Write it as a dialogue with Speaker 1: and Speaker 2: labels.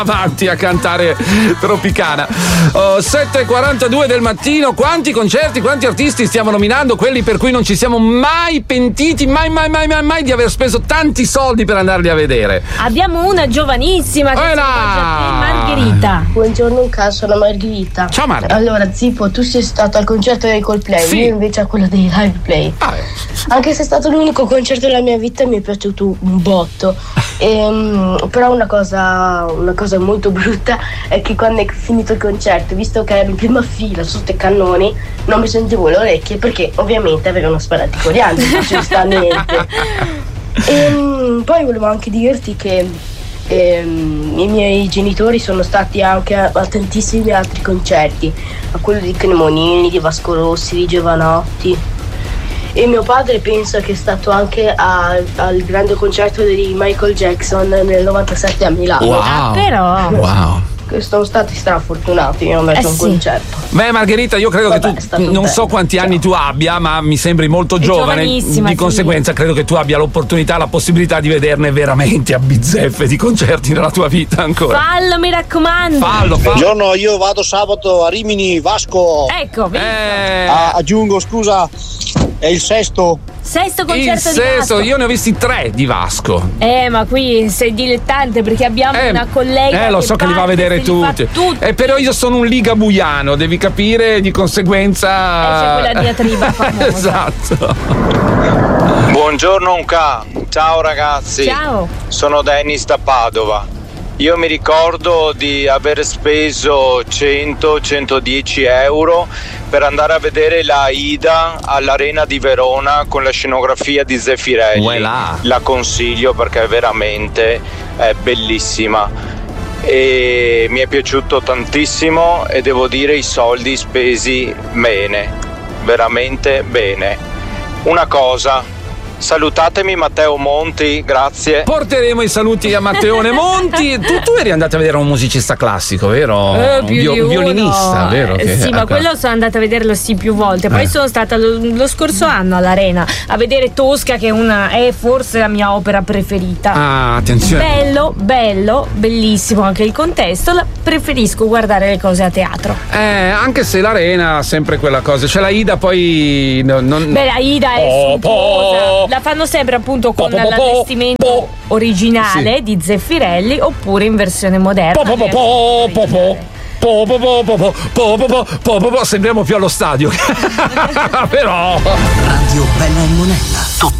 Speaker 1: avanti a cantare Tropicana. 7:42 del mattino. Quanti concerti, quanti artisti stiamo nominando? Quelli per cui non ci siamo mai pentiti, mai di aver speso tanti soldi per andarli a vedere.
Speaker 2: Abbiamo una giovanissima che si rivolge a te, Margherita.
Speaker 3: Buongiorno, sono Margherita.
Speaker 1: Ciao Margherita.
Speaker 3: Allora, Zippo, tu sei stato al concerto dei Coldplay,
Speaker 1: sì.
Speaker 3: Io invece a quello dei Live Play. Anche se è stato l'unico concerto della mia vita, mi è piaciuto un botto. Però una cosa molto brutta è che quando è finito il concerto, visto che ero in prima fila sotto i cannoni, non mi sentivo le orecchie perché ovviamente avevano sparato i coriandoli, giustamente. Poi volevo anche dirti che i miei genitori sono stati anche a tantissimi altri concerti, a quello di Cremonini, di Vasco Rossi, di Giovanotti. E mio padre pensa che è stato anche al grande concerto di Michael Jackson nel 97 a Milano.
Speaker 1: Wow.
Speaker 2: Però
Speaker 1: Wow.
Speaker 3: Sono stati strafortunati, io ho messo un concerto.
Speaker 1: Beh, Margherita, io credo che tu non so quanti anni tu abbia, ma mi sembri molto giovane. Di conseguenza credo che tu abbia l'opportunità, la possibilità di vederne veramente a bizzeffe di concerti nella tua vita ancora.
Speaker 2: Fallo, mi raccomando.
Speaker 1: Fallo.
Speaker 4: Buongiorno, io vado sabato a Rimini, Vasco.
Speaker 2: Ecco,
Speaker 4: aggiungo, scusa, è il sesto
Speaker 2: concerto
Speaker 1: il
Speaker 2: di Vasco.
Speaker 1: Io ne ho visti 3 di Vasco.
Speaker 2: Ma qui sei dilettante perché abbiamo una collega
Speaker 1: lo so che li va a vedere tutti. Però io sono un ligabuiano, devi capire, di conseguenza
Speaker 2: c'è quella diatriba famosa.
Speaker 1: Esatto.
Speaker 5: Buongiorno ciao ragazzi.
Speaker 2: Ciao.
Speaker 5: Sono Dennis da Padova. Io mi ricordo di aver speso 100-110 euro per andare a vedere la Aida all'Arena di Verona con la scenografia di Zeffirelli.
Speaker 1: Voilà.
Speaker 5: La consiglio perché veramente è bellissima e mi è piaciuto tantissimo e devo dire i soldi spesi bene, veramente bene. Una cosa, salutatemi Matteo Monti, grazie.
Speaker 1: Porteremo i saluti a Matteone Monti. Tu eri andato a vedere un musicista classico, vero? Un violinista, vero?
Speaker 2: Sì, ma quello sono andata a vederlo più volte. Poi sono stata lo scorso anno all'Arena a vedere Tosca, che è forse la mia opera preferita.
Speaker 1: Attenzione.
Speaker 2: Bello, bellissimo anche il contesto. Preferisco guardare le cose a teatro.
Speaker 1: Anche se l'Arena ha sempre quella cosa. Cioè la Ida poi
Speaker 2: Beh, la Ida è suntuosa. La fanno sempre appunto con l'allestimento originale di Zeffirelli oppure in versione moderna.
Speaker 1: Sembriamo più allo stadio. Però
Speaker 6: Radio Bella e Monella.